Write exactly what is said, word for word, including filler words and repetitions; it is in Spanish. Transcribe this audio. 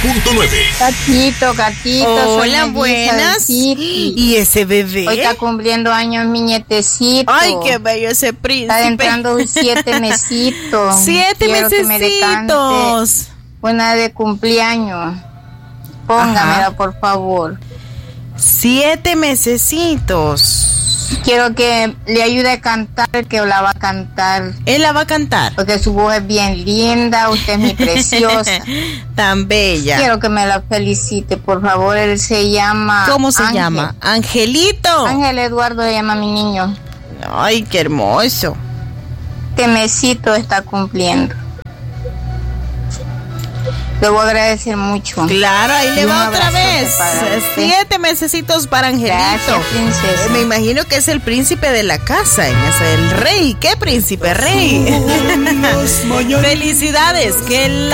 punto nueve. Gatito, gatito. Hola, buenas. ¿Y ese bebé? Hoy está cumpliendo años mi nietecito. Ay, qué bello ese príncipe. Está entrando siete mesitos. Siete Quiero mesecitos. Que me decante una de cumpleaños. Póngamela, ajá, por favor. Siete mesecitos. Quiero que le ayude a cantar, que la va a cantar. Él la va a cantar. Porque su voz es bien linda, usted es muy preciosa. Tan bella. Quiero que me la felicite, por favor. Él se llama... ¿Cómo se Ángel. llama? Angelito. Ángel Eduardo le llama a mi niño. Ay, qué hermoso. Este mesito está cumpliendo. Le voy a agradecer mucho. Claro, ahí le va otra vez. Siete mesecitos para Angelito. Gracias, princesa. Me imagino que es el príncipe de la casa, es el rey. ¿Qué príncipe? Rey. Felicidades. Que la